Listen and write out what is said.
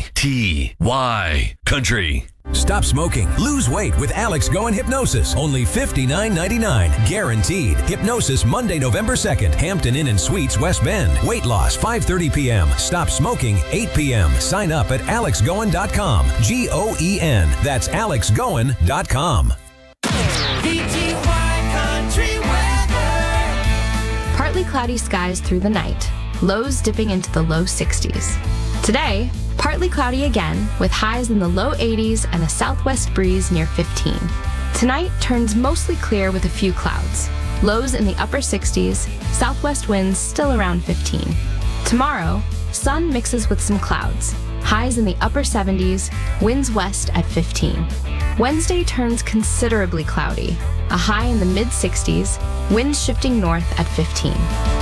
KTY Country. Stop smoking. Lose weight with Alex Goen Hypnosis. Only $59.99. Guaranteed. Hypnosis Monday, November 2nd. Hampton Inn and Suites, West Bend. Weight loss 5:30 p.m. Stop smoking 8 p.m. Sign up at alexgoen.com. Goen. That's alexgoen.com. KTY Country weather. Partly cloudy skies through the night. Lows dipping into the low 60s. Today, partly cloudy again, with highs in the low 80s and a southwest breeze near 15. Tonight turns mostly clear with a few clouds. Lows in the upper 60s, southwest winds still around 15. Tomorrow, sun mixes with some clouds. Highs in the upper 70s, winds west at 15. Wednesday turns considerably cloudy. A high in the mid 60s, winds shifting north at 15.